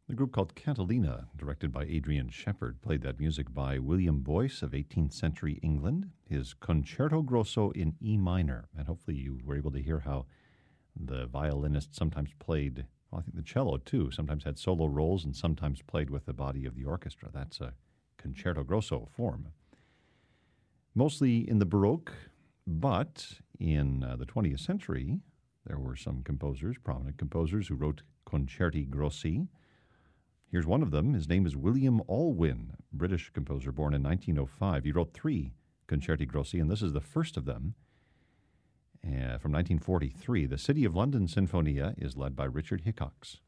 The group called Catalina, directed by Adrian Shepard, played that music by William Boyce of 18th century England, his Concerto Grosso in E minor. And hopefully you were able to hear how the violinist sometimes played, well, I think the cello too, sometimes had solo roles and sometimes played with the body of the orchestra. That's a Concerto Grosso form. Mostly in the Baroque, but in the 20th century, there were some composers, prominent composers, who wrote concerti grossi. Here's one of them. His name is William Alwyn, British composer born in 1905. He wrote 3 concerti grossi, and this is the first of them. From 1943, the City of London Sinfonia is led by Richard Hickox.